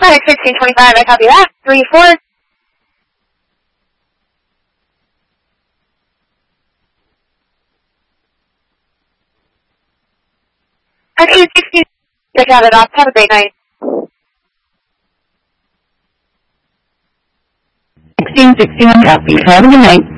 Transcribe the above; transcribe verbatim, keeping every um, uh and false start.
Atlantic sixteen twenty-five, I copy that. three four. At eight sixteen, I got it off. Have a great night. sixteen sixty-one, copy. Have a good night.